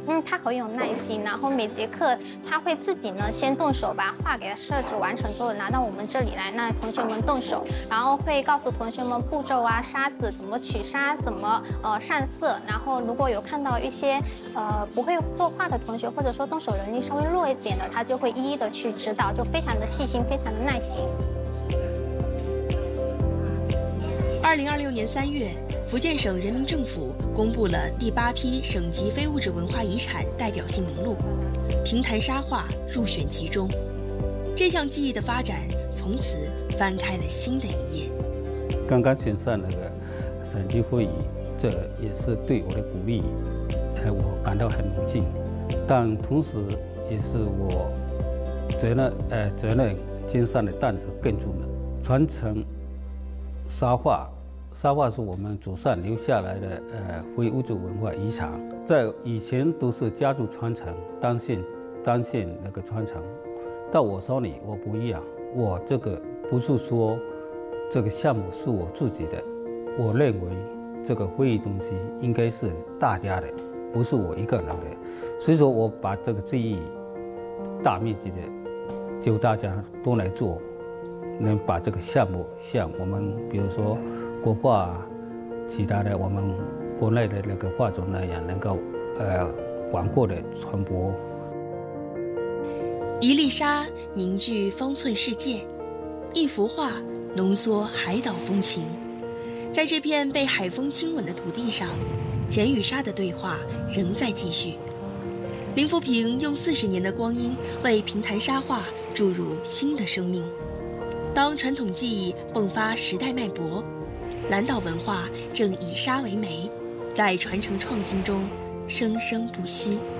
他很有耐心，然后每节课他会自己呢先动手把画给他设置完成之后拿到我们这里来，那同学们动手，然后会告诉同学们步骤啊，沙子怎么取沙，怎么上色，然后如果有看到一些不会作画的同学，或者说动手能力稍微弱一点的，他就会一一的去指导，就非常的细心，非常的耐心。 2026年3月，福建省人民政府公布了第8批省级非物质文化遗产代表性名录，评弹沙画入选其中。这项技艺的发展从此翻开了新的一页。 刚刚选上那个省级会议，这也是对我的鼓励，我感到很荣幸，但同时也是我责任肩上的担子更重了，传承沙画。沙画是我们祖上留下来的非物质文化遗产，在以前都是家族传承，单线那个传承。到我手里我不一样，我这个不是说这个项目是我自己的，我认为这个会议东西应该是大家的，不是我一个人的。所以说我把这个技艺大面积的就大家都来做，能把这个项目像我们比如说国画啊，其他的我们国内的那个画种那样，能够广阔的传播。 一粒沙凝聚方寸世界，一幅画浓缩海岛风情。在这片被海风亲吻的土地上，人与沙的对话仍在继续。林福平用40年的光阴为评弹沙画注入新的生命。当传统技艺迸发时代脉搏，蓝岛文化正以沙为媒，在传承创新中生生不息。